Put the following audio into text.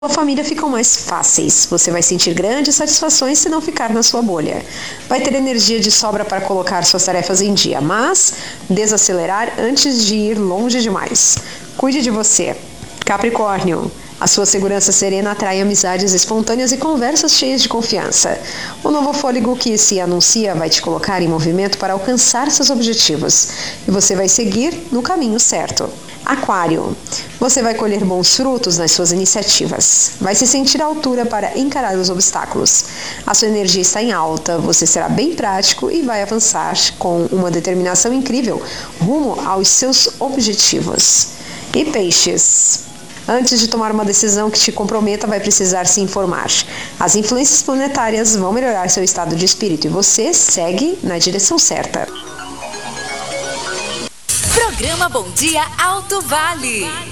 sua família ficam mais fáceis. Você vai sentir grandes satisfações se não ficar na sua bolha. Vai ter energia de sobra para colocar suas tarefas em dia, mas desacelerar antes de ir longe demais. Cuide de você. Capricórnio. A sua segurança serena atrai amizades espontâneas e conversas cheias de confiança. O novo fôlego que se anuncia vai te colocar em movimento para alcançar seus objetivos. E você vai seguir no caminho certo. Aquário. Você vai colher bons frutos nas suas iniciativas. Vai se sentir à altura para encarar os obstáculos. A sua energia está em alta, você será bem prático e vai avançar com uma determinação incrível rumo aos seus objetivos. E Peixes. Antes de tomar uma decisão que te comprometa, vai precisar se informar. As influências planetárias vão melhorar seu estado de espírito e você segue na direção certa. Programa Bom Dia Alto Vale.